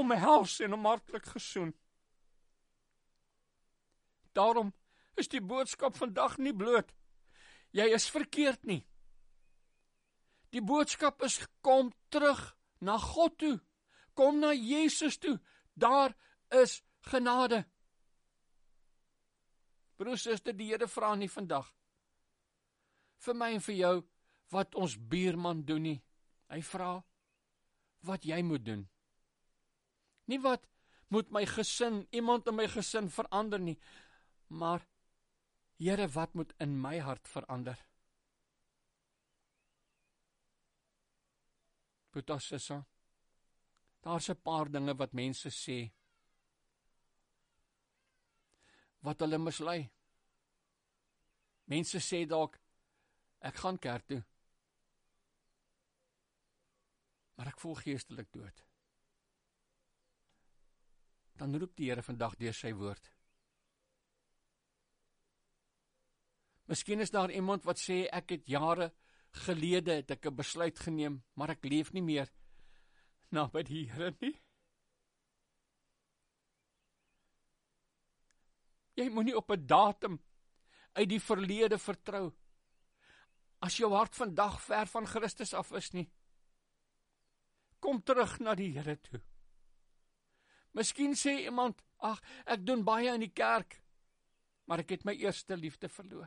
omhels en hom hartlik gesoen. Daarom is die boodskap vandag nie bloot, jy is verkeerd nie. Die boodskap is, kom terug na God toe, kom na Jesus toe, daar is genade. Broers, suster, die Here vra nie vandag, vir my en vir jou, wat ons buurman doen nie. Hy vra, wat jy moet doen. Nie wat moet my gesin, iemand in my gesin verander nie, maar, Here, wat moet in my hart verander? Boeta sissa, daar's 'n paar dinge wat mense sê, wat hulle mislei. Mense sê dalk, ek gaan kerk toe, maar ek voel geestelik dood. Dan roep die Here vandag deur sy woord. Miskien is daar iemand wat sê, ek het jare gelede het ek 'n besluit geneem, maar ek leef nie meer naby die Here nie. Jy moenie op 'n datum uit die verlede vertrou, as jou hart vandag ver van Christus af is nie. Kom terug na die Here toe. Miskien sê iemand, ag, ek doen baie in die kerk, maar ek het my eerste liefde verloor.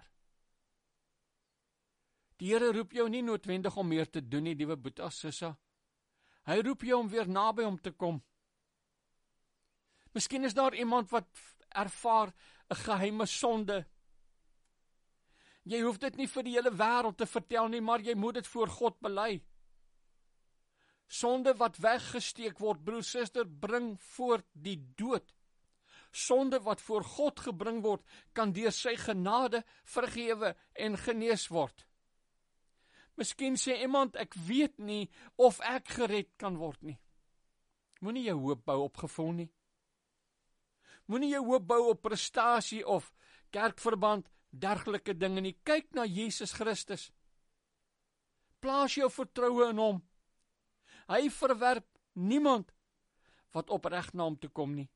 Die Here roep jou nie noodwendig om meer te doen nie, liewe Boeta, sissa. Hy roep jou om weer naby hom te kom. Miskien is daar iemand wat ervaar 'n geheime sonde. Jy hoef dit nie vir die hele wêreld te vertel nie, maar jy moet dit voor God bely. Sonde wat weggesteek word, broer, suster, bring voort die dood. Sonde wat voor God gebring word, kan deur sy genade vergewe en genees word. Miskien sê iemand, ek weet nie of ek gered kan word nie. Moenie jou hoop bou op gevoel nie. Moenie jou hoop bou op prestasie of kerkverband, dergelike dinge nie. Kyk na Jesus Christus. Plaas jou vertroue in hom. Hy verwerp niemand wat opreg na hom toe kom nie.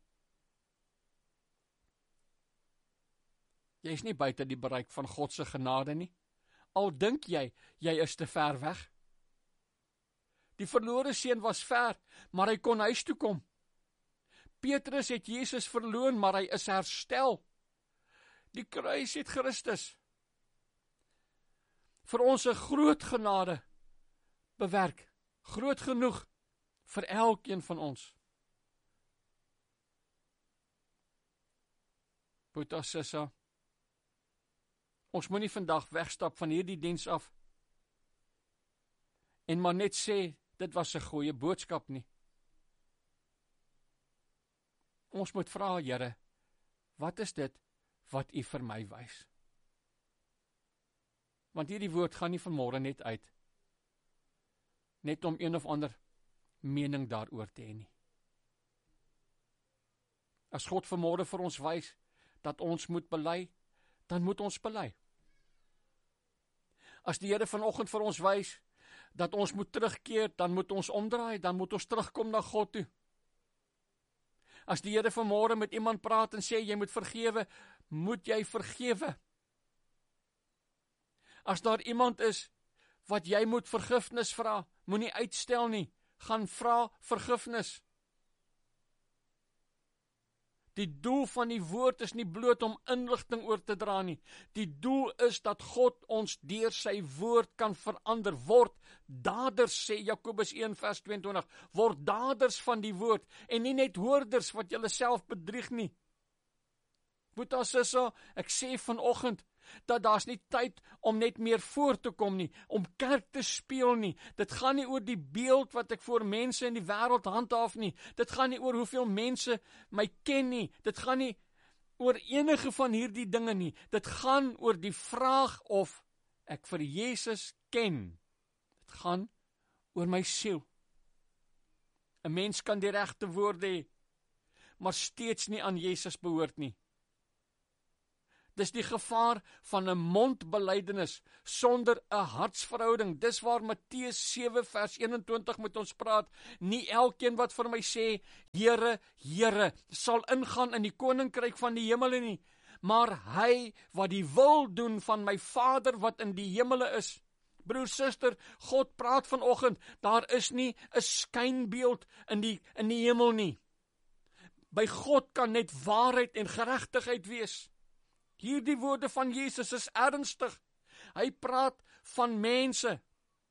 Jy is nie buite die bereik van God se genade nie. Al dink jy is te ver weg. Die verlore seun was ver, maar hy kon huis toe kom. Petrus het Jesus verloon, maar hy is herstel. Die kruis het Christus vir ons 'n groot genade bewerk. Groot genoeg vir elkeen van ons. Boeta sissa, ons moenie vandag wegstap van hierdie diens af en maar net sê, dit was 'n goeie boodskap nie. Ons moet vra, Here, wat is dit wat U vir my wys? Want hierdie woord gaan nie vanmôre net uit, net om een of ander mening daaroor te hê nie. As God vanmôre vir ons wys, dat ons moet bely, dan moet ons bely. As die Here vanoggend vir ons wys, dat ons moet terugkeer, dan moet ons omdraai, dan moet ons terugkom na God toe. As die Here vanmôre met iemand praat en sê, jy moet vergewe, moet jy vergewe. As daar iemand is, wat jy moet vergifnis vra, moenie uitstel nie, gaan vra vergifnis. Die doel van die woord is nie bloot om inligting oor te dra nie. Die doel is dat God ons deur sy woord kan verander, word daders, sê Jakobus 1 vers 22, word daders van die woord, en nie net hoorders wat julle self bedrieg nie. Boeta sissa, ek sê vanoggend, dat daar's nie tyd om net meer voor te kom nie, om kerk te speel nie. Dit gaan nie oor die beeld wat ek voor mense in die wêreld handhaaf nie. Dit gaan nie oor hoeveel mense my ken nie. Dit gaan nie oor enige van hierdie dinge nie. Dit gaan oor die vraag of ek vir Jesus ken. Dit gaan oor my siel. 'n Mens kan die regte woorde hê, maar steeds nie aan Jesus behoort nie. Dis die gevaar van 'n mondbelydenis sonder 'n hartsverhouding. Dis waar Matteus 7 vers 21 met ons praat. Nie elkeen wat vir my sê, Here, Here, sal ingaan in die koninkryk van die hemele nie, maar hy wat die wil doen van my Vader wat in die hemele is. Broer, suster, God praat vanoggend, daar is nie 'n skynbeeld in die hemel nie. By God kan net waarheid en geregtigheid wees. Hierdie woorde van Jesus is ernstig. Hy praat van mense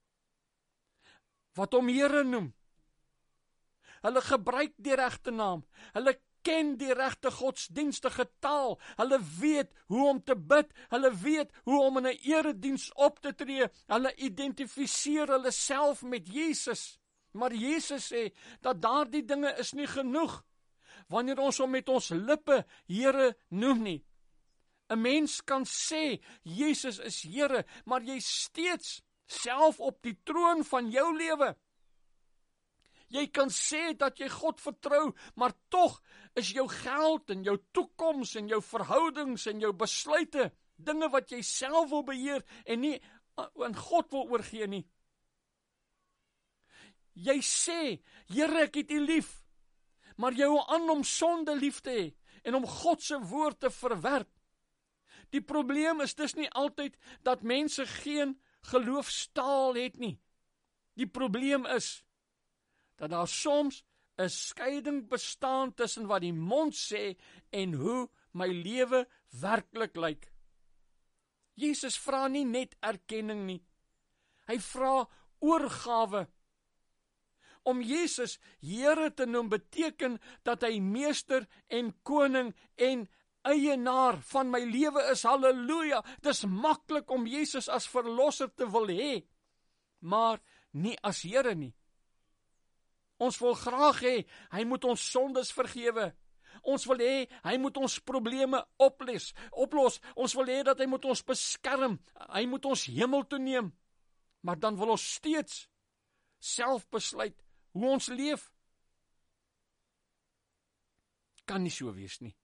wat hom Here noem. Hulle gebruik die regte naam. Hulle ken die regte godsdienstige taal. Hulle weet hoe om te bid. Hulle weet hoe om in 'n erediens op te tree. Hulle identifiseer hulle self met Jesus. Maar Jesus sê dat daardie dinge is nie genoeg wanneer ons hom met ons lippe Here noem nie. 'n Mens kan sê Jesus is Here, maar jy steeds self op die troon van jou lewe. Jy kan sê dat jy God vertrou, maar tog is jou geld en jou toekoms en jou verhoudings en jou besluite dinge wat jy self wil beheer en nie aan God wil oorgee nie. Jy sê, Here, ek het U lief, maar jy hou aan om sonde lief te hê en om God se woord te verwerp. Die probleem is dis nie altyd dat mense geen geloofstaal het nie. Die probleem is dat daar soms 'n skeiding bestaan tussen wat die mond sê en hoe my lewe werklik lyk. Jesus vra nie net erkenning nie. Hy vra oorgawe. Om Jesus Here te noem beteken dat hy meester en koning en eienaar van my lewe is. Halleluja! Dis maklik om Jesus as verlosser te wil hê, maar nie as Here nie. Ons wil graag hê, hy moet ons sondes vergewe. Ons wil hê, hy moet ons probleme oplos. Ons wil hê dat hy moet ons beskerm. Hy moet ons hemel toe neem. Maar dan wil ons steeds self besluit hoe ons leef. Kan nie so wees nie.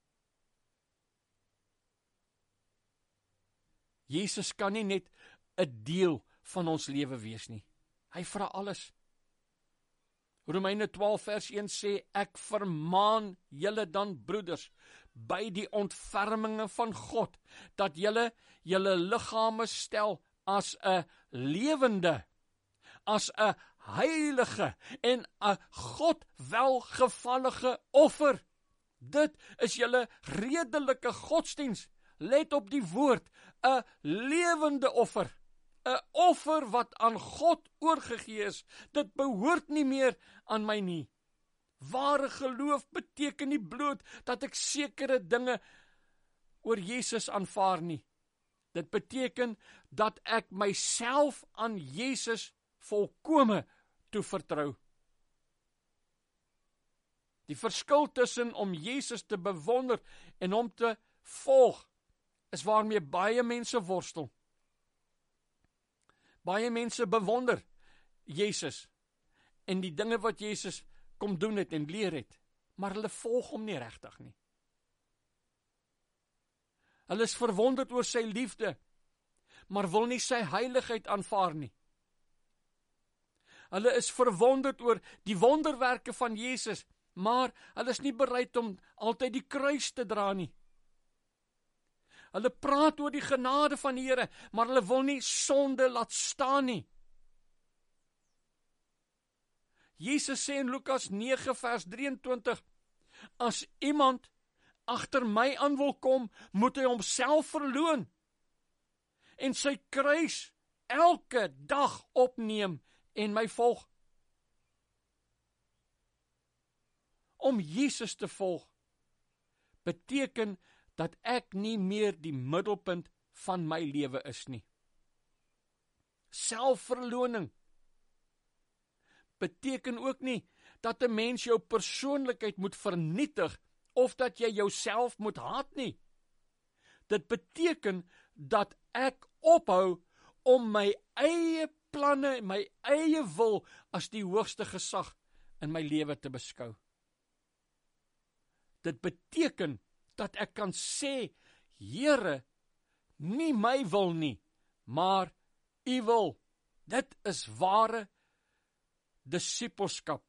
Jesus kan nie net 'n deel van ons lewe wees nie. Hy vra alles. Romeine 12 vers 1 sê, ek vermaan julle dan broeders, by die ontferminge van God, dat julle liggame stel as 'n lewende, as 'n heilige en 'n God welgevallige offer. Dit is julle redelike godsdiens. Let op die woord, 'n lewende offer. 'n Offer wat aan God oorgegee is. Dit behoort nie meer aan my nie. Ware geloof beteken nie bloot dat ek sekere dinge oor Jesus aanvaar nie. Dit beteken dat ek myself aan Jesus volkome toevertrou. Die verskil tussen om Jesus te bewonder en hom te volg is waarmee baie mense worstel. Baie mense bewonder Jesus en die dinge wat Jesus kom doen het en leer het, maar hulle volg hom nie regtig nie. Hulle is verwonderd oor sy liefde, maar wil nie sy heiligheid aanvaar nie. Hulle is verwonderd oor die wonderwerke van Jesus, maar hulle is nie bereid om altyd die kruis te dra nie. Hulle praat oor die genade van die Here, maar hulle wil nie sonde laat staan nie. Jesus sê in Lukas 9 vers 23, as iemand agter my aan wil kom, moet hy homself verloon en sy kruis elke dag opneem en my volg. Om Jesus te volg beteken dat ek nie meer die middelpunt van my lewe is nie. Selfverloning beteken ook nie dat 'n mens jou persoonlikheid moet vernietig of dat jy jouself moet haat nie. Dit beteken dat ek ophou om my eie planne en my eie wil as die hoogste gesag in my lewe te beskou. Dit beteken dat ek kan sê, Here, nie my wil nie, maar U wil. Dit is ware disippelskap.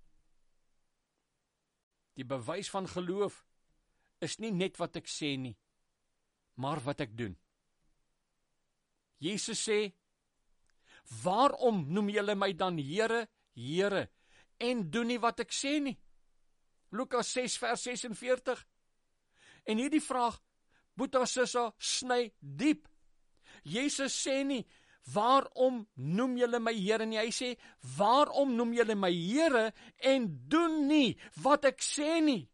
Die bewys van geloof is nie net wat ek sê nie, maar wat ek doen. Jesus sê, waarom noem julle my dan Here, Here, en doen nie wat ek sê nie? Lukas 6 vers 46. En hierdie vraag, Boeta Sissa, sny diep. Jesus sê nie, waarom noem julle my Here nie? Hy sê, waarom noem julle my Here en doen nie wat ek sê nie?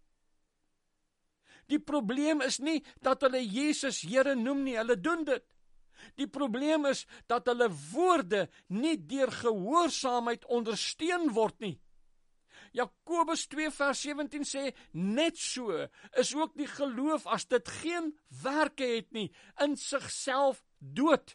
Die probleem is nie dat hulle Jesus Here noem nie, hulle doen dit. Die probleem is dat hulle woorde nie deur gehoorsaamheid ondersteun word nie. Jakobus 2 vers 17 sê, net so is ook die geloof as dit geen werke het nie, in sigself dood.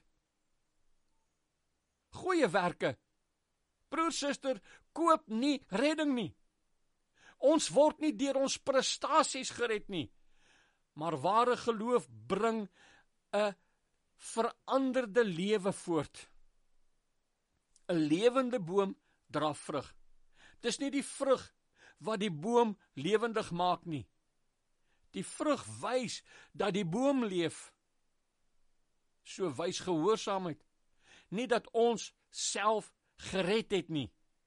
Goeie werke, broer, suster, koop nie redding nie. Ons word nie deur ons prestasies gered nie, maar ware geloof bring 'n veranderde lewe voort. 'n Lewende boom dra vrug. Dis nie die vrug wat die boom lewendig maak nie. Die vrug wys dat die boom leef. So wys gehoorsaamheid nie dat ons self gered het nie.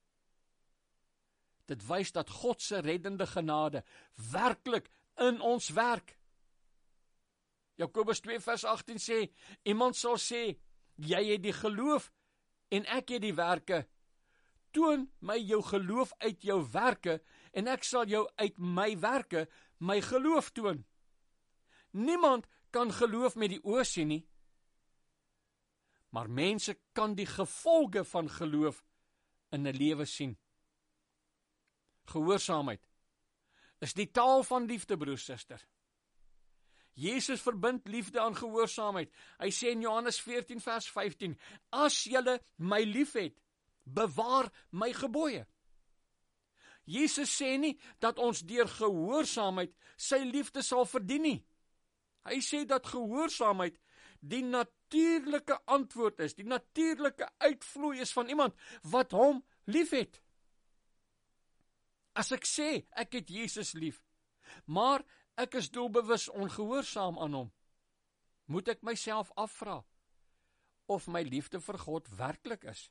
Dit wys dat God se reddende genade werklik in ons werk. Jakobus 2 vers 18 sê, iemand sal sê, jy het die geloof en ek het die werke. Toon my jou geloof uit jou werke en ek sal jou uit my werke my geloof toon. Niemand kan geloof met die oë sien nie, maar mense kan die gevolge van geloof in 'n lewe sien. Gehoorsaamheid is die taal van liefde, broer, suster. Jesus verbind liefde aan gehoorsaamheid. Hy sê in Johannes 14 vers 15, as julle my liefhet, bewaar my gebooie. Jesus sê nie dat ons deur gehoorsaamheid sy liefde sal verdien nie. Hy sê dat gehoorsaamheid die natuurlike antwoord is, die natuurlike uitvloei is van iemand wat hom liefhet. As ek sê, ek het Jesus lief, maar ek is doelbewus ongehoorsaam aan hom, moet ek myself afvra of my liefde vir God werklik is.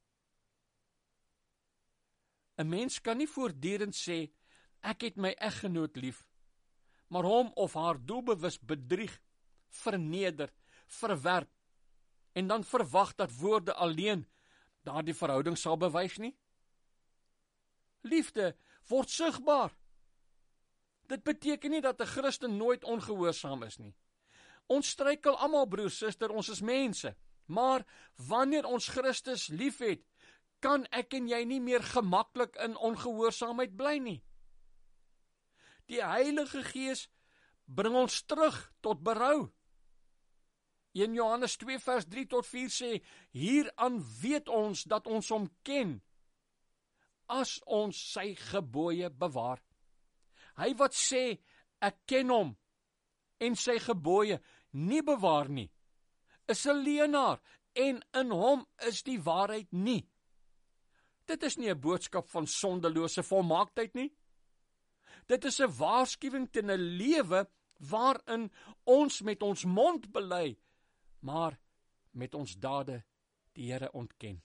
'n Mens kan nie voortdurend sê, ek het my eggenoot lief, maar hom of haar doelbewus bedrieg, verneder, verwerp, en dan verwag dat woorde alleen daardie verhouding sal bewys nie. Liefde word sigbaar. Dit beteken nie dat 'n Christen nooit ongehoorsaam is nie. Ons struikel almal, broer, suster, ons is mense, maar wanneer ons Christus liefhet, kan ek en jy nie meer gemaklik in ongehoorsaamheid bly nie. Die Heilige Gees bring ons terug tot berou. 1 Johannes 2 vers 3 tot 4 sê, hieraan weet ons dat ons hom ken, as ons sy gebooie bewaar. Hy wat sê, ek ken hom, en sy gebooie nie bewaar nie, is 'n leienaar, en in hom is die waarheid nie. Dit is nie 'n boodskap van sondelose volmaaktheid nie. Dit is 'n waarskuwing teen 'n lewe waarin ons met ons mond bely, maar met ons dade die Here ontken.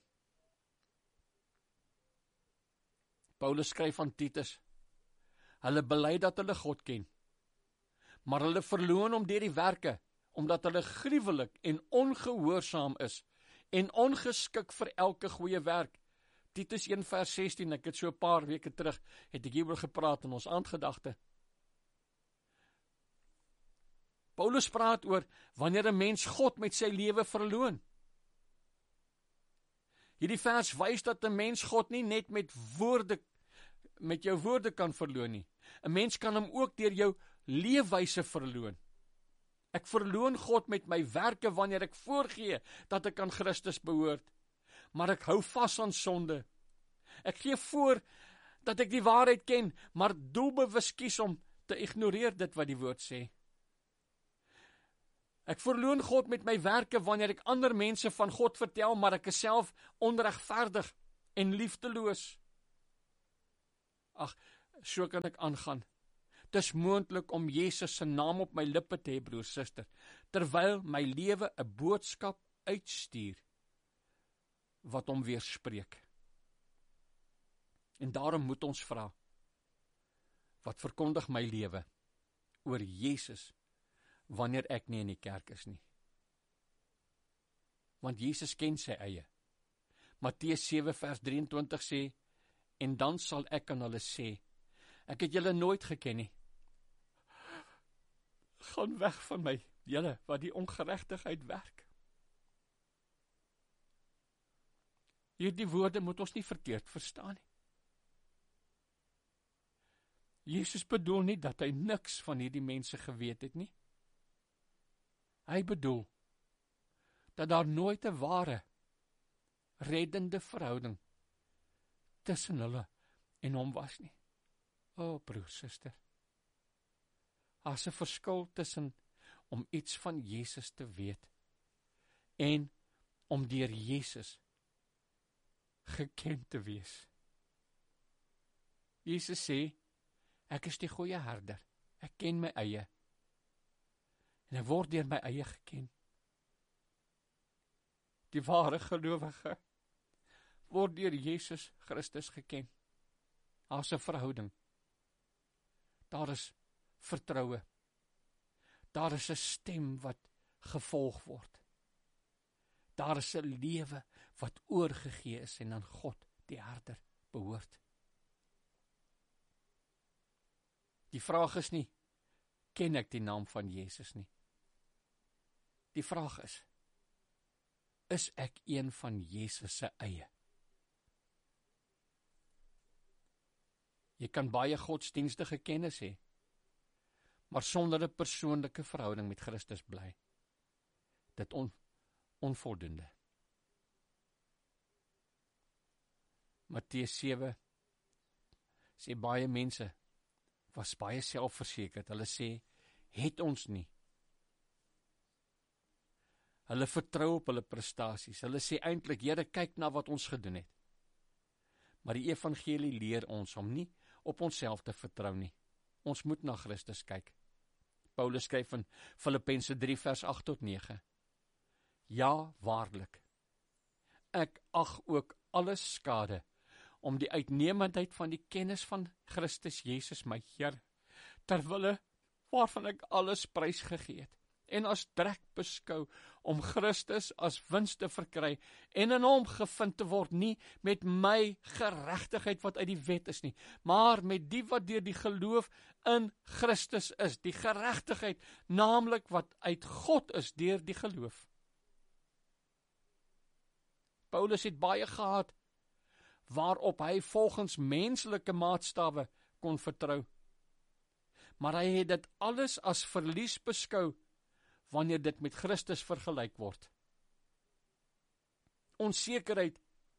Paulus skryf aan Titus, hulle bely dat hulle God ken, maar hulle verloon hom deur die werke, omdat hulle gruwelik en ongehoorsaam is, en ongeskik vir elke goeie werk. Titus 1 vers 16, ek het so 'n paar weke terug, het ek hieroor gepraat in ons aandgedagte. Paulus praat oor wanneer 'n mens God met sy lewe verloon. Hierdie vers wys dat 'n mens God nie net met jou woorde kan verloon nie. 'n Mens kan hom ook deur jou leefwyse verloon. Ek verloon God met my werke wanneer ek voorgee dat ek aan Christus behoort, maar ek hou vas aan sonde. Ek gee voor dat ek die waarheid ken, maar doelbewus kies om te ignoreer dit wat die woord sê. Ek verloon God met my werke wanneer ek ander mense van God vertel, maar ek is self onregverdig en liefdeloos. Ag, so kan ek aangaan. Dis moontlik om Jesus se naam op my lippe te hê, broer, suster, terwyl my lewe 'n boodskap uitstuur wat hom weerspreek. En daarom moet ons vra, wat verkondig my lewe oor Jesus wanneer ek nie in die kerk is nie? Want Jesus ken sy eie. Matteus 7 vers 23 sê, en dan sal ek aan hulle sê, ek het julle nooit geken nie. Gaan weg van my, julle wat die ongeregtigheid werk. Hierdie woorde moet ons nie verkeerd verstaan nie. Jesus bedoel nie dat hy niks van hierdie mense geweet het nie. Hy bedoel dat daar nooit 'n ware, reddende verhouding tussen hulle en hom was nie. O, broer, suster, daar's 'n verskil tussen om iets van Jesus te weet en om deur Jesus geken te wees. Jesus sê, ek is die goeie herder, ek ken my eie, en ek word deur my eie geken. Die ware gelowige word deur Jesus Christus geken. Daar's 'n verhouding. Daar is vertroue. Daar is 'n stem wat gevolg word. Daar is 'n lewe wat oorgegee is en aan God, die herder, behoort. Die vraag is nie, ken ek die naam van Jesus nie? Die vraag is ek een van Jesus se eie? Jy kan baie godsdienstige kennis hê, maar sonder 'n persoonlike verhouding met Christus bly dit onvoldoende. Matteus 7 sê baie mense was baie selfversekerd. Hulle sê, het ons nie. Hulle vertrou op hulle prestasies. Hulle sê eintlik, Here, kyk na wat ons gedoen het. Maar die evangelie leer ons om nie op onsself te vertrou nie. Ons moet na Christus kyk. Paulus skryf in Filippense 3 vers 8 tot 9. Ja, waarlik. Ek ag ook alles skade om die uitnemendheid van die kennis van Christus Jesus my Here, terwille waarvan ek alles prysgegee het, en as drek beskou om Christus as wins te verkry en in hom gevind te word, nie met my geregtigheid wat uit die wet is nie, maar met die wat deur die geloof in Christus is, die geregtigheid, naamlik wat uit God is deur die geloof. Paulus het baie gehad waarop hy volgens menslike maatstawe kon vertrou. Maar hy het dit alles as verlies beskou wanneer dit met Christus vergelyk word. Onsekerheid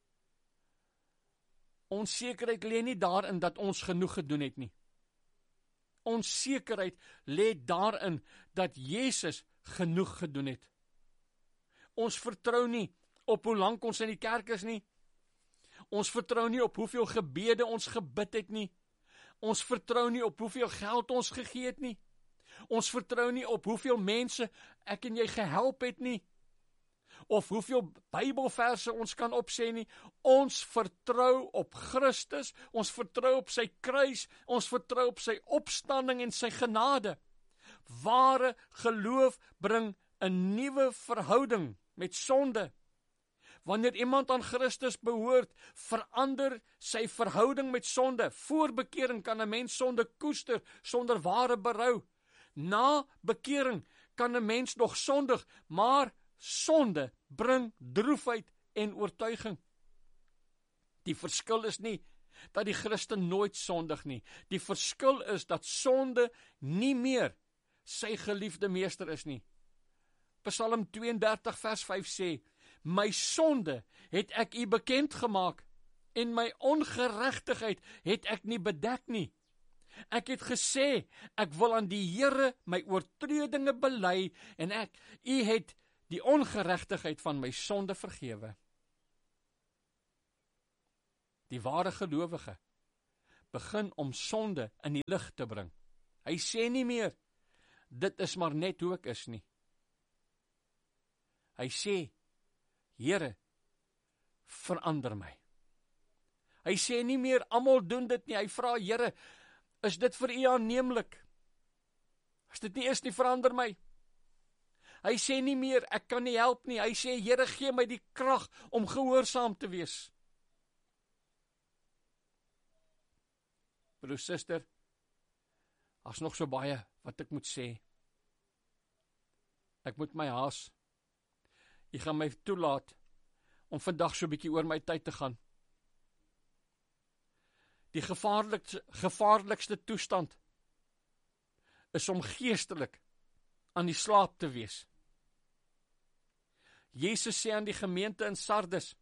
lê nie daarin dat ons genoeg gedoen het nie. Onsekerheid lê daarin dat Jesus genoeg gedoen het. Ons vertrou nie op hoe lank ons in die kerk is nie. Ons vertrou nie op hoeveel gebede ons gebid het nie. Ons vertrou nie op hoeveel geld ons gegee het nie. Ons vertrou nie op hoeveel mense ek en jy gehelp het nie. Of hoeveel Bybelverse ons kan opsê nie. Ons vertrou op Christus, ons vertrou op sy kruis, ons vertrou op sy opstanding en sy genade. Ware geloof bring 'n nuwe verhouding met sonde. Wanneer iemand aan Christus behoort, verander sy verhouding met sonde. Voor bekering kan 'n mens sonde koester sonder ware berou. Na bekering kan 'n mens nog sondig, maar sonde bring droefheid en oortuiging. Die verskil is nie dat die Christen nooit sondig nie. Die verskil is dat sonde nie meer sy geliefde meester is nie. Psalm 32 vers 5 sê, my sonde het ek u bekend gemaak, en my ongeregtigheid het ek nie bedek nie. Ek het gesê, ek wil aan die Here my oortredinge bely en U het die ongeregtigheid van my sonde vergewe. Die ware gelowige begin om sonde in die lig te bring. Hy sê nie meer, dit is maar net hoe ek is nie. Hy sê, Here, verander my. Hy sê nie meer, almal doen dit nie. Hy vra, Here, is dit vir U aanneemlik? As dit nie is nie, verander my. Hy sê nie meer, ek kan nie help nie. Hy sê, Here, gee my die krag om gehoorsaam te wees. Broer, suster, as nog so baie wat ek moet sê. Ek moet my haas. U gaan my toelaat om vandag so 'n bietjie oor my tyd te gaan. Die gevaarlikste toestand is om geestelik aan die slaap te wees. Jesus sê aan die gemeente in Sardes,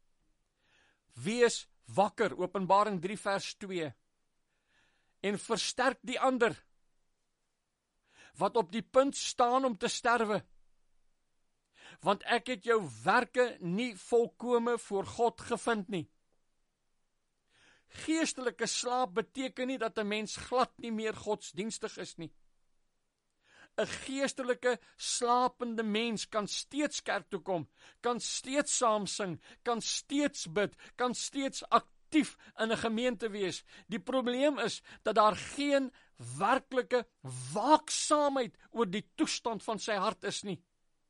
wees wakker, Openbaring 3 vers 2, en versterk die ander, wat op die punt staan om te sterwe, want ek het jou werke nie volkome voor God gevind nie. Geestelike slaap beteken nie dat 'n mens glad nie meer godsdienstig is nie. 'n Geestelike slapende mens kan steeds kerk toe kom, kan steeds saam sing, kan steeds bid, kan steeds aktief in 'n gemeente wees. Die probleem is dat daar geen werklike waaksaamheid oor die toestand van sy hart is nie.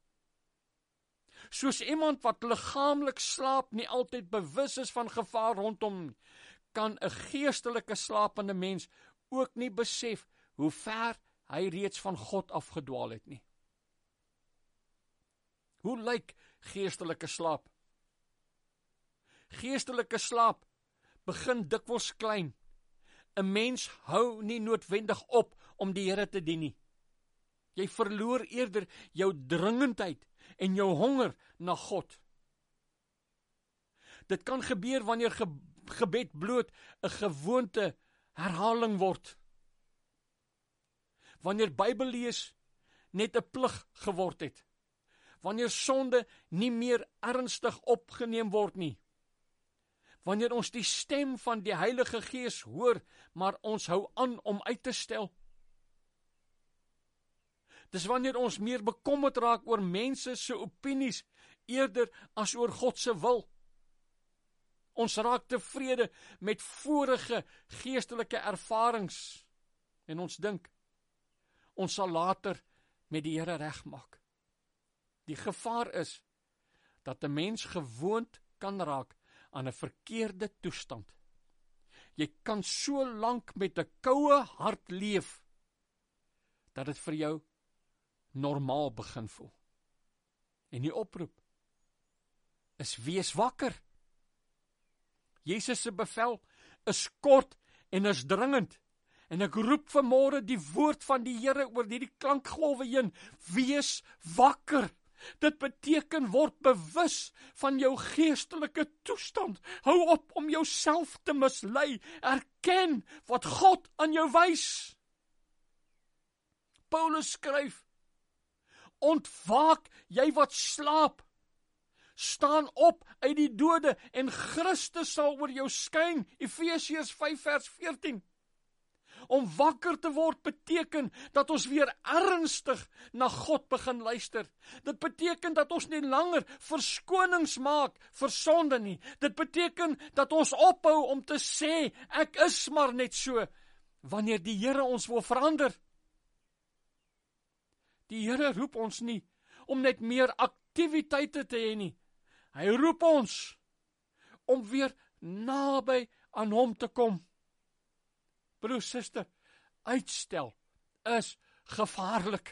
Soos iemand wat liggaamlik slaap nie altyd bewus is van gevaar rondom, kan 'n geestelike slapende mens ook nie besef hoe ver hy reeds van God afgedwaal het nie. Hoe lyk geestelike slaap? Geestelike slaap begin dikwels klein. 'n Mens hou nie noodwendig op om die Here te dien nie. Jy verloor eerder jou dringendheid en jou honger na God. Dit kan gebeur wanneer gebed bloot 'n gewoonte herhaling word. Wanneer Bybellees net 'n plig geword het. Wanneer sonde nie meer ernstig opgeneem word nie. Wanneer ons die stem van die Heilige Gees hoor, maar ons hou aan om uit te stel. Dis wanneer ons meer bekommerd raak oor mense se opinies eerder as oor God se wil. Ons raak tevrede met vorige geestelike ervarings en ons dink ons sal later met die Here regmaak. Die gevaar is dat 'n mens gewoond kan raak aan 'n verkeerde toestand. Jy kan so lank met 'n koue hart leef dat dit vir jou normaal begin voel. En die oproep is wees wakker. Jesus se bevel is kort en is dringend. En ek roep vanmôre die woord van die Here oor hierdie klankgolwe heen. Wees wakker. Dit beteken word bewus van jou geestelike toestand. Hou op om jouself te mislei. Erken wat God aan jou wys. Paulus skryf, ontwaak jy wat slaap. Staan op uit die dode en Christus sal oor jou skyn. Efesiërs 5 vers 14. Om wakker te word beteken dat ons weer ernstig na God begin luister. Dit beteken dat ons nie langer verskonings maak vir sonde nie. Dit beteken dat ons ophou om te sê, ek is maar net so, wanneer die Here ons wil verander. Die Here roep ons nie om net meer aktiwiteite te hê nie. Hy roep ons om weer naby aan hom te kom. Broer, suster, uitstel is gevaarlik.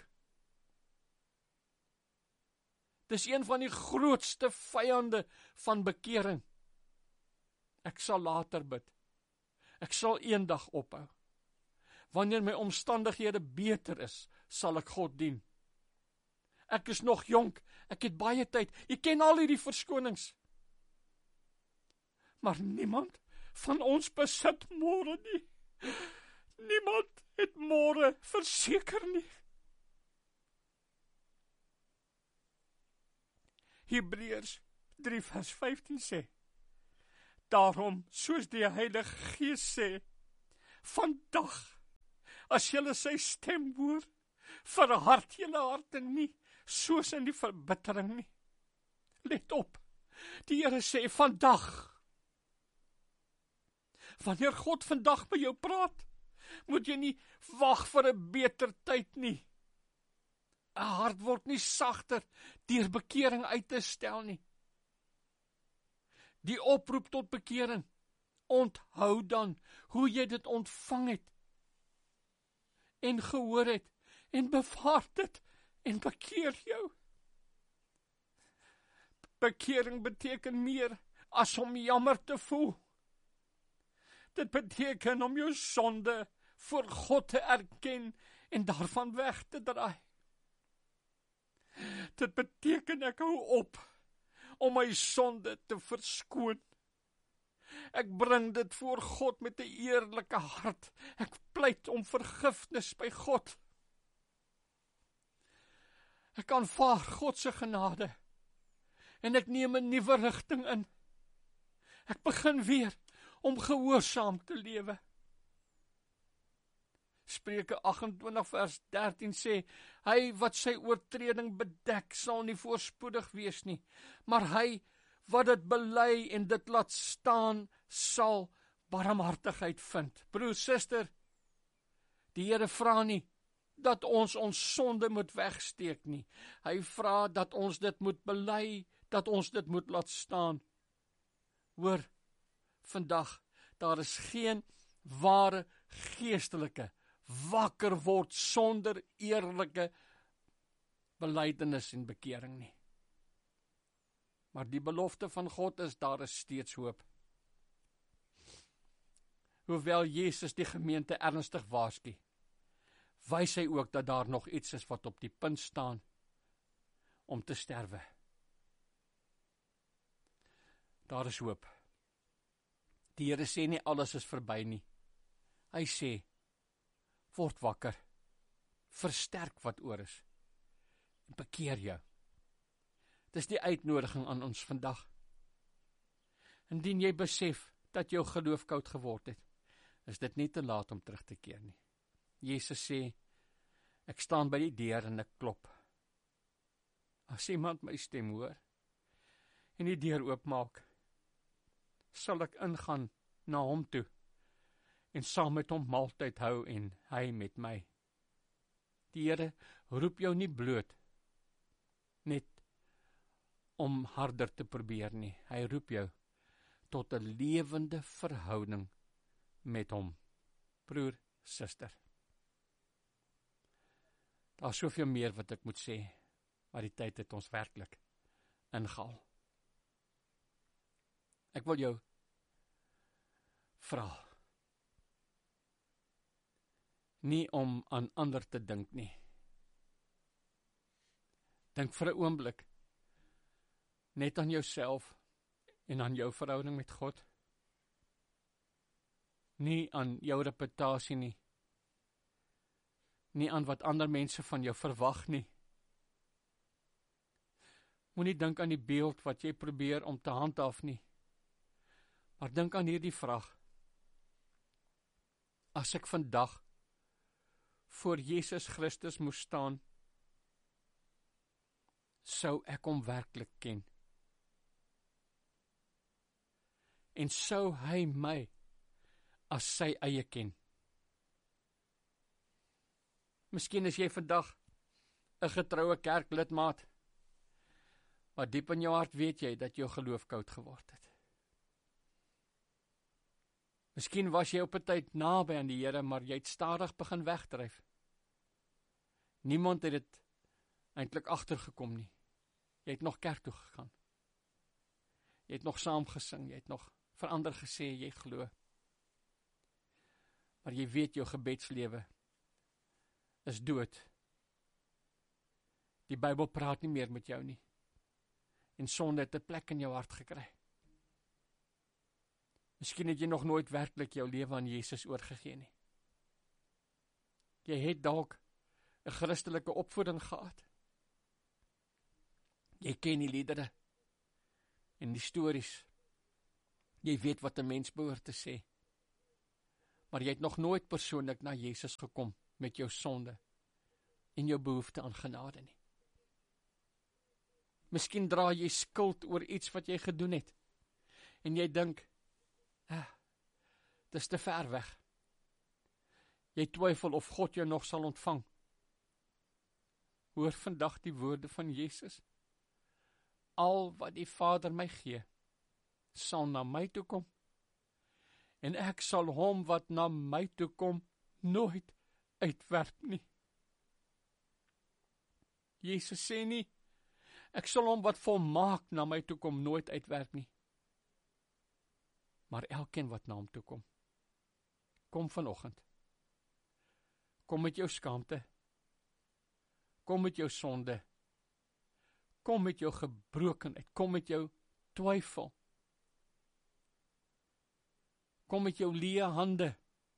Dis een van die grootste vyande van bekering. Ek sal later bid. Ek sal eendag ophou. Wanneer my omstandighede beter is, sal ek God dien. Ek is nog jonk, ek het baie tyd, ek ken al hierdie verskonings. Maar niemand van ons besit môre nie. Niemand. Verseker nie. Hebreërs 3 vers 15 sê, daarom, soos die Heilige Gees sê, vandag, as julle sy stem hoor, verhard julle harte nie, soos in die verbittering nie. Let op, die Here sê vandag. Wanneer God vandag by jou praat, moet jy nie wag vir 'n beter tyd nie. 'n Hart word nie sagter deur bekering uit te stel nie. Die oproep tot bekering, onthou dan hoe jy dit ontvang het en gehoor het en bewaar dit en bekeer jou. Bekering beteken meer as om jammer te voel. Dit beteken om jou sonde voor God te erken en daarvan weg te draai. Dit beteken ek hou op om my sonde te verskoon. Ek bring dit voor God met 'n eerlike hart. Ek pleit om vergifnis by God. Ek aanvaar God se genade en ek neem 'n nuwe rigting in. Ek begin weer om gehoorsaam te lewe. Spreuke 28 vers 13 sê, hy wat sy oortreding bedek, sal nie voorspoedig wees nie, maar hy wat dit bely en dit laat staan, sal barmhartigheid vind. Broer, suster, die Here vra nie dat ons sonde moet wegsteek nie. Hy vra dat ons dit moet bely, dat ons dit moet laat staan. Hoor, vandag, daar is geen ware geestelike wakker word sonder eerlike belydenis en bekering nie. Maar die belofte van God is, daar is steeds hoop. Hoewel Jesus die gemeente ernstig waarsku, wys hy ook dat daar nog iets is wat op die punt staan om te sterwe. Daar is hoop. Die Here sê nie alles is verby nie. Hy sê, word wakker, versterk wat oor is, en bekeer jou. Dis die uitnodiging aan ons vandag. Indien jy besef dat jou geloof koud geword het, is dit nie te laat om terug te keer nie. Jesus sê, ek staan by die deur en ek klop. As iemand my stem hoor en die deur oopmaak, sal ek ingaan na hom toe en saam met hom maaltyd hou en hy met my. Die Here roep jou nie bloot net om harder te probeer nie. Hy roep jou tot 'n lewende verhouding met hom. Broer, suster. Daar is soveel meer wat ek moet sê, maar die tyd het ons werklik ingehaal. Ek wil jou vra, nie om aan ander te dink nie. Dink vir 'n oomblik net aan jouself en aan jou verhouding met God. Nie aan jou reputasie nie. Nie aan wat ander mense van jou verwag nie. Moenie dink aan die beeld wat jy probeer om te handhaaf nie. Maar dink aan hierdie vraag. As ek vandag voor Jesus Christus moes staan, sou ek hom werklik ken? En sou hy my as sy eie ken? Miskien is jy vandag 'n getroue kerklidmaat, maar diep in jou hart weet jy dat jou geloof koud geword het. Miskien was jy op 'n tyd naby aan die Here, maar jy het stadig begin wegdryf. Niemand het dit eintlik agtergekom nie. Jy het nog kerk toe gegaan. Jy het nog saam gesing, jy het nog verander gesê jy glo. Maar jy weet jou gebedslewe is dood. Die Bybel praat nie meer met jou nie. En sonde het 'n plek in jou hart gekry. Miskien het jy nog nooit werklik jou lewe aan Jesus oorgegee nie. Jy het dalk 'n Christelike opvoeding gehad. Jy ken die liedere en die stories. Jy weet wat 'n mens behoort te sê. Maar jy het nog nooit persoonlik na Jesus gekom met jou sonde en jou behoefte aan genade nie. Miskien dra jy skuld oor iets wat jy gedoen het. En jy dink, dis te ver weg. Jy twyfel of God jou nog sal ontvang. Hoor vandag die woorde van Jesus. Al wat die Vader my gee, sal na my toe kom. En ek sal hom wat na my toe kom, nooit uitwerp nie. Jesus sê nie, ek sal hom wat volmaak na my toe kom, nooit uitwerp nie. Maar elkeen wat na hom toe kom, kom vanoggend. Kom met jou skaamte. Kom met jou sonde. Kom met jou gebrokenheid. Kom met jou twyfel. Kom met jou leë hande.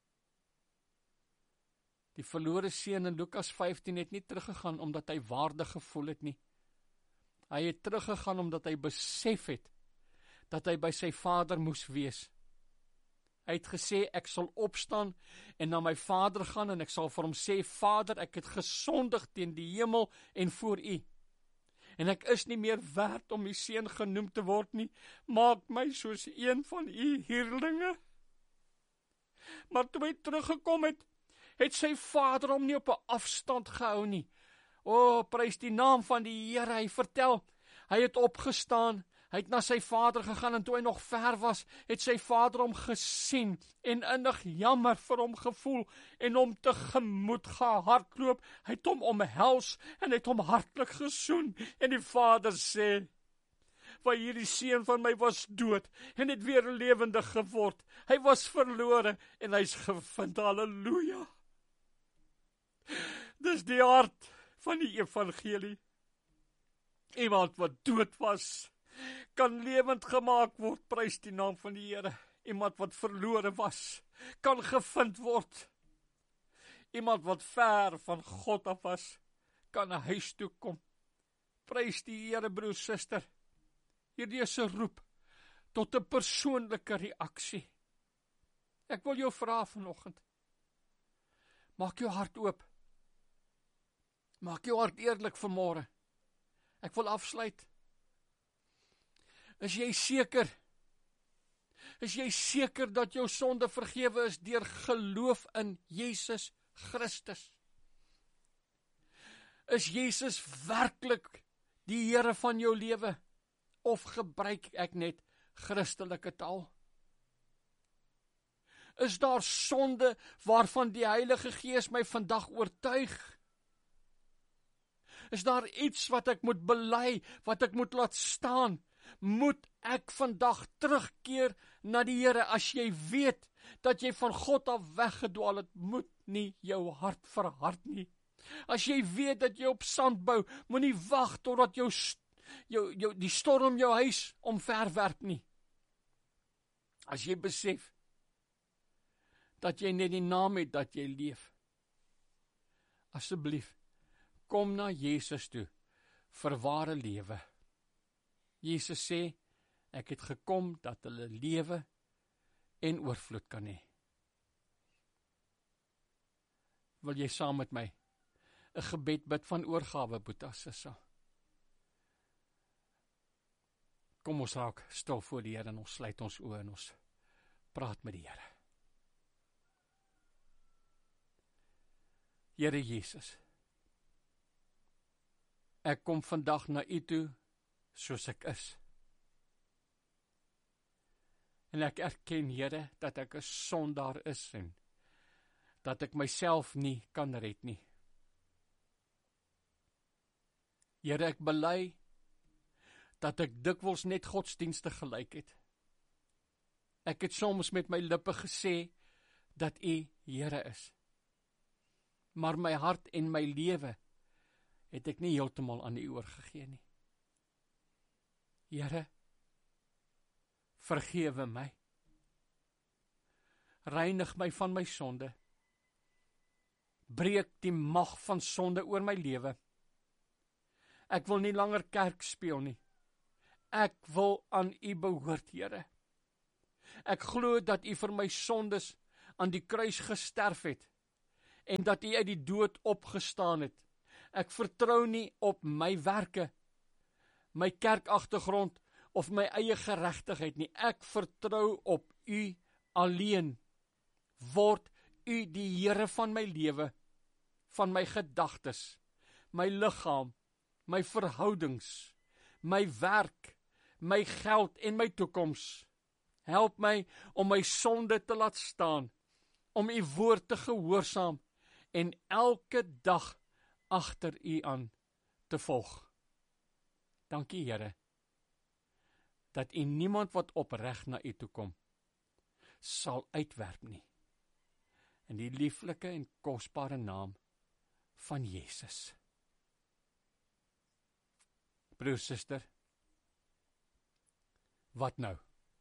Die verlore seun in Lukas 15 het nie teruggegaan omdat hy waardig gevoel het nie. Hy het teruggegaan omdat hy besef het dat hy by sy Vader moes wees. Hy het gesê, ek sal opstaan en na my Vader gaan en ek sal vir hom sê, Vader, ek het gesondig teen die hemel en voor U. En ek is nie meer werd om U seun genoem te word nie. Maak my soos een van U huurlinge. Maar toe hy teruggekom het, het sy Vader hom nie op 'n afstand gehou nie. O, prys die naam van die Here. Hy vertel, hy het opgestaan, hy het na sy Vader gegaan en toe hy nog ver was, het sy Vader hom gesien en innig jammer vir hom gevoel en hom tegemoet gehardloop. Hy het hom omhels en het hom hartlik gesoen en die Vader sê, want hierdie seun van my was dood en het weer lewendig geword. Hy was verlore en hy's gevind. Halleluja. Dis die hart van die evangelie. Iemand wat dood was, kan lewend gemaak word, prys die naam van die Here. Iemand wat verlore was, kan gevind word. Iemand wat ver van God af was, kan na huis toe kom. Prys die Here, broer, suster. Hierdie is 'n roep tot 'n persoonlike reaksie. Ek wil jou vra vanoggend. Maak jou hart oop. Maak jou hart eerlik vanmôre. Ek wil afsluit. Is jy seker? Is jy seker dat jou sonde vergewe is deur geloof in Jesus Christus? Is Jesus werklik die Here van jou lewe? Of gebruik ek net Christelike taal? Is daar sonde waarvan die Heilige Gees my vandag oortuig? Is daar iets wat ek moet bely, wat ek moet laat staan? Moet ek vandag terugkeer na die Here? As jy weet dat jy van God af weggedwaal het, moet nie jou hart verhard nie. As jy weet dat jy op sand bou, moenie wag totdat die storm jou huis omverwerp nie. As jy besef dat jy net die naam het dat jy leef, asseblief, kom na Jesus toe vir ware lewe. Jesus sê, ek het gekom dat hulle lewe en oorvloed kan hê. Wil jy saam met my 'n gebed bid van oorgawe, Boeta Sissa? Kom ons raak stil voor die Here en ons sluit ons oë en ons praat met die Here. Here Jesus, ek kom vandag na U toe soos ek is. En ek erken, Here, dat ek 'n sondaar is en dat ek myself nie kan red nie. Here, ek bely dat ek dikwels net godsdienstig gelyk het. Ek het soms met my lippe gesê dat U Here is. Maar my hart en my lewe het ek nie heeltemal aan U oorgegee nie. Here, vergewe my. Reinig my van my sonde. breek die mag van sonde oor my lewe. Ek wil nie langer kerk speel nie. Ek wil aan U behoort, Here. Ek glo dat U vir my sondes aan die kruis gesterf het en dat U uit die dood opgestaan het. Ek vertrou nie op my werke, my kerkagtergrond of my eie geregtigheid nie. Ek vertrou op U alleen. Word U die Here van my lewe, van my gedagtes, my liggaam, my verhoudings, my werk, my geld en my toekoms. Help my om my sonde te laat staan, om U woord te gehoorsaam en elke dag agter U aan te volg. Dankie, Here, dat U niemand wat opreg na U toe kom, sal uitwerp nie. In die lieflike en kosbare naam van Jesus. Broer, suster, wat nou?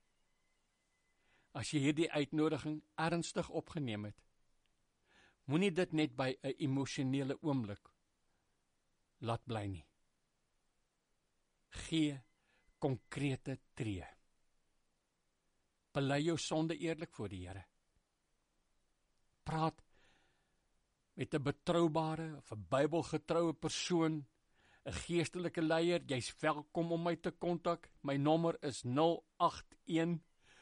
As jy hierdie uitnodiging ernstig opgeneem het, moenie dit net by 'n emosionele oomblik laat bly nie. Gee konkrete tree. Bely jou sonde eerlik voor die Here. Praat met 'n betroubare of 'n Bybelgetroue persoon, 'n geestelike leier. Jy's welkom om my te kontak. My nommer is 081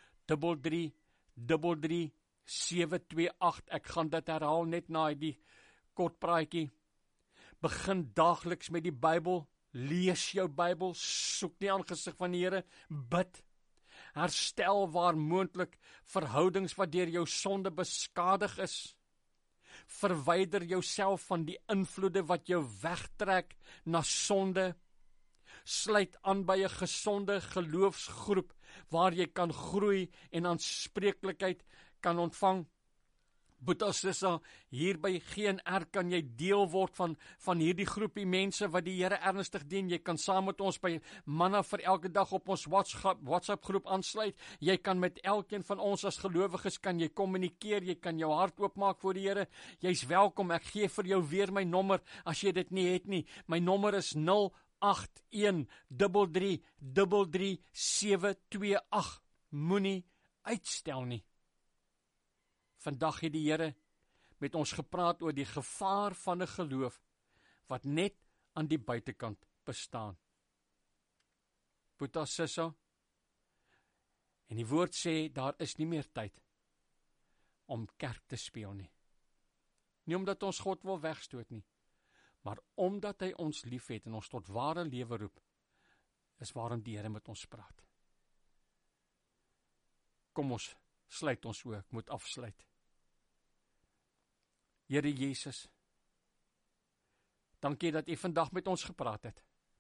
33 728. Ek gaan dit herhaal net na die kort praatjie. Begin daagliks met die Bybel. Lees jou Bybel. Soek die aangesig van die Here. Bid. Herstel waar moontlik verhoudings wat deur jou sonde beskadig is. Verwyder jouself van die invloede wat jou wegtrek na sonde. Sluit aan by 'n gesonde geloofsgroep waar jy kan groei en aanspreeklikheid kan ontvang. Boeta Sissa, hier by GNR kan jy deel word van hierdie groepie mense wat die Here ernstig dien. Jy kan saam met ons by Manna vir elke dag op ons WhatsApp groep aansluit. Jy kan met elkeen van ons as gelowiges kan jy kommunikeer, jy kan jou hart oopmaak voor die Here. Jy's welkom. Ek gee vir jou weer my nommer as jy dit nie het nie. My nommer is 081 33 728. Moenie uitstel nie. Vandag het die Here met ons gepraat oor die gevaar van 'n geloof wat net aan die buitekant bestaan. Boeta Sissa, en die woord sê, daar is nie meer tyd om kerk te speel nie. Nie omdat ons God wil wegstoot nie, maar omdat hy ons lief het en ons tot ware lewe roep, is waarom die Here met ons praat. Kom ons sluit ons oë, ek moet afsluit. Here Jesus, dankie dat U vandag met ons gepraat het.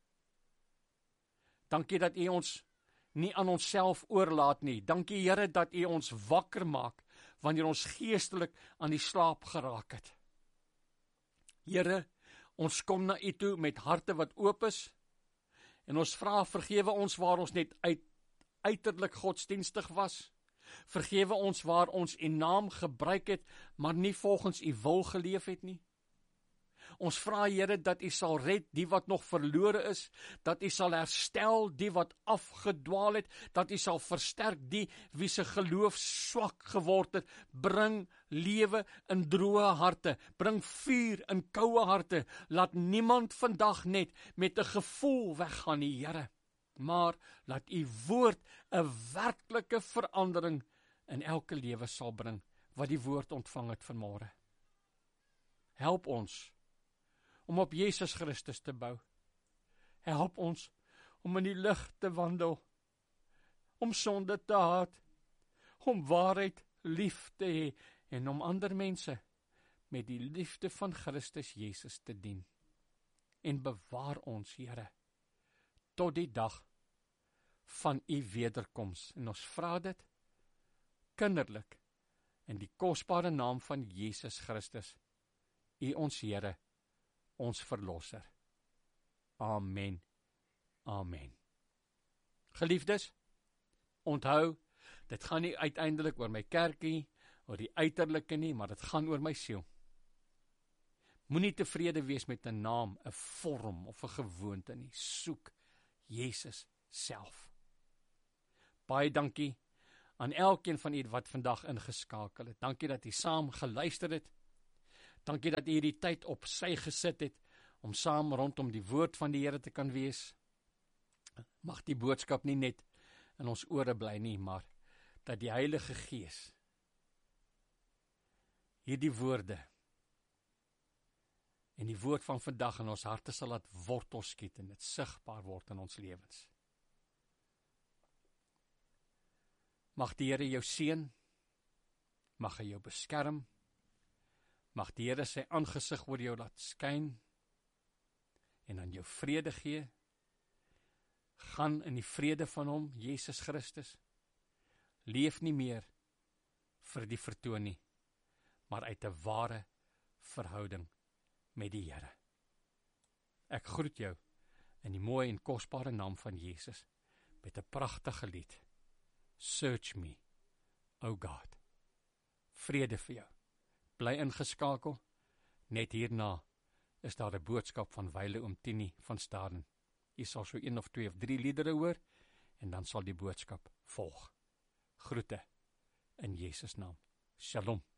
Dankie dat U ons nie aan onsself oorlaat nie. Dankie Here dat U ons wakker maak wanneer ons geestelik aan die slaap geraak het. Here, ons kom na U toe met harte wat oop is en ons vra vergewe ons waar ons net uiterlik godsdienstig was. Vergewe ons waar ons U naam gebruik het, maar nie volgens U wil geleef het nie. Ons vra Here dat U sal red die wat nog verlore is, dat U sal herstel die wat afgedwaal het, dat U sal versterk die wie se geloof swak geword het, bring lewe in droë harte, bring vuur in koue harte, laat niemand vandag net met 'n gevoel weggaan nie, Here. Maar laat U woord 'n werklike verandering in elke lewe sal bring, wat die woord ontvang het vanmôre. Help ons om op Jesus Christus te bou. Help ons om in die lig te wandel, om sonde te haat, om waarheid lief te hê en om ander mense met die liefde van Christus Jesus te dien. En bewaar ons, Here, tot die dag van U wederkoms. En ons vra dit kinderlik in die kosbare naam van Jesus Christus, U ons Here, ons Verlosser. Amen. Amen. Geliefdes, onthou, dit gaan nie uiteindelik oor my kerkie, oor die uiterlike nie, maar dit gaan oor my siel. Moenie tevrede wees met 'n naam, 'n vorm of 'n gewoonte nie. Soek Jesus self. Baie dankie aan elkeen van u wat vandag ingeskakel het. Dankie dat u saam geluister het. Dankie dat u hierdie tyd op sy gesit het om saam rondom die woord van die Here te kan wees. Mag die boodskap nie net in ons ore bly nie, maar dat die Heilige Gees hierdie woorde en die woord van vandag in ons harte sal laat wortel skiet en dit sigbaar word in ons lewens. Mag die Here jou seën, mag hy jou beskerm, mag die Here sy aangesig oor jou laat skyn en aan jou vrede gee. Gaan in die vrede van hom, Jesus Christus. Leef nie meer vir die vertoon nie, maar uit 'n ware verhouding met die Here. Ek groet jou in die mooi en kosbare naam van Jesus met 'n pragtige lied. Search me, O God. Vrede vir jou. Bly ingeskakel. Net hierna is daar 'n boodskap van Wyle Oom Tini van Staden. Jy sal so 1 of 2 of 3 liedere hoor en dan sal die boodskap volg. Groete in Jesus naam. Shalom.